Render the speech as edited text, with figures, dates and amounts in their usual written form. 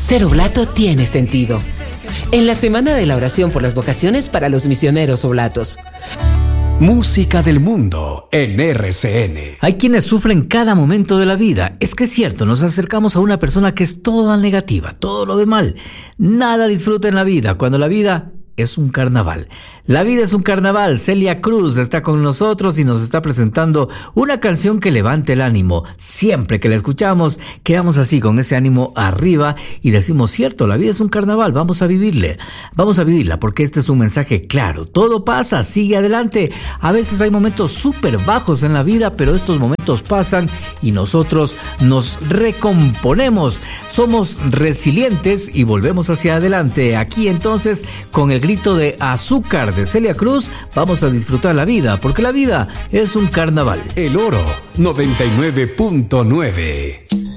Ser oblato tiene sentido. En la Semana de la Oración por las Vocaciones para los Misioneros Oblatos. Música del mundo en RCN. Hay quienes sufren cada momento de la vida. Es que es cierto, nos acercamos a una persona que es toda negativa, todo lo ve mal. Nada disfruta en la vida, cuando la vida es un carnaval. La vida es un carnaval. Celia Cruz está con nosotros y nos está presentando una canción que levante el ánimo. Siempre que la escuchamos, quedamos así con ese ánimo arriba y decimos, cierto, la vida es un carnaval, vamos a vivirla, porque este es un mensaje claro. Todo pasa, sigue adelante. A veces hay momentos súper bajos en la vida, pero estos momentos pasan y nosotros nos recomponemos. Somos resilientes y volvemos hacia adelante. Aquí entonces, con el grito de azúcar de Celia Cruz, vamos a disfrutar la vida, porque la vida es un carnaval. El Oro 99.9.